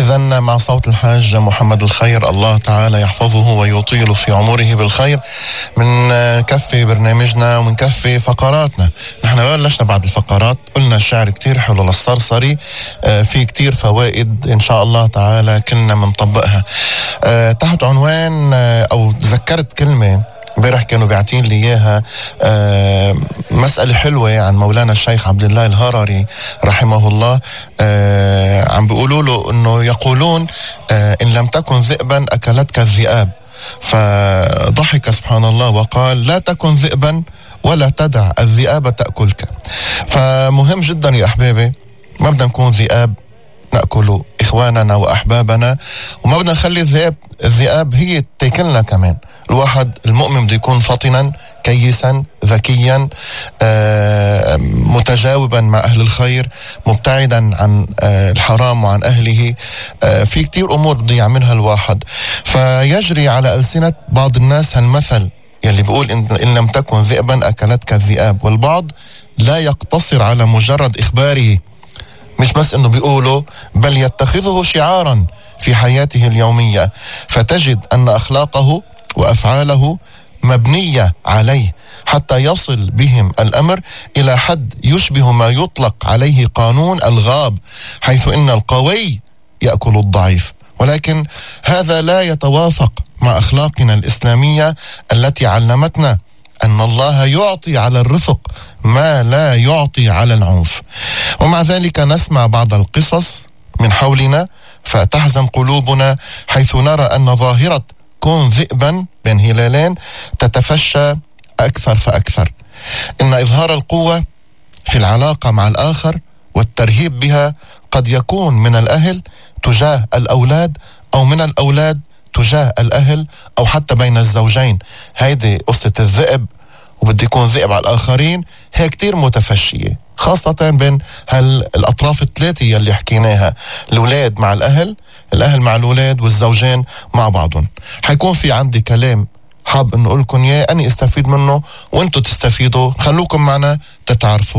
إذن مع صوت الحاج محمد الخير، الله تعالى يحفظه ويطيل في عمره بالخير، من كفي برنامجنا ومن كفي فقراتنا. نحن بلشنا بعد الفقرات، قلنا شعر كتير حلو للصرصري، في كتير فوائد إن شاء الله تعالى كلنا منطبقها. تحت عنوان أو تذكرت كلمة امبارح كانوا بيعطين لي اياها، مسألة حلوة عن مولانا الشيخ عبد الله الهرري رحمه الله. عم بيقولوا له انه يقولون ان لم تكن ذئبا اكلتك الذئاب، فضحك سبحان الله وقال لا تكن ذئبا ولا تدع الذئاب تأكلك. فمهم جدا يا احبابي، ما بدنا نكون ذئاب نأكل إخواننا وأحبابنا، وما بدنا نخلي الذئاب هي تاكلنا كمان. الواحد المؤمن بده يكون فطنا كيسا ذكيا، متجاوبا مع أهل الخير، مبتعدا عن الحرام وعن أهله. في كتير أمور بده يعملها الواحد. فيجري على ألسنة بعض الناس هالمثل يلي بيقول إن لم تكن ذئبا أكلتك الذئاب، والبعض لا يقتصر على مجرد إخباره، مش بس انه بيقولوا، بل يتخذه شعارا في حياته اليومية، فتجد ان اخلاقه وافعاله مبنية عليه، حتى يصل بهم الامر الى حد يشبه ما يطلق عليه قانون الغاب، حيث ان القوي يأكل الضعيف. ولكن هذا لا يتوافق مع اخلاقنا الاسلامية التي علمتنا أن الله يعطي على الرفق ما لا يعطي على العنف. ومع ذلك نسمع بعض القصص من حولنا فتحزن قلوبنا، حيث نرى أن ظاهرة كون ذئبا بين هلالين تتفشى أكثر فأكثر. إن إظهار القوة في العلاقة مع الآخر والترهيب بها قد يكون من الأهل تجاه الأولاد، أو من الأولاد تجاه الأهل، أو حتى بين الزوجين. هيدي قصة الذئب وبده يكون ذئب على الآخرين، هي كتير متفشية، خاصة بين الأطراف الثلاثة يلي حكيناها، الأولاد مع الأهل، الأهل مع الأولاد، والزوجين مع بعضهم. حيكون في عندي كلام حاب أنه أقول لكم إياه، أني استفيد منه وأنتوا تستفيدوا. خلوكم معنا تتعرفوا.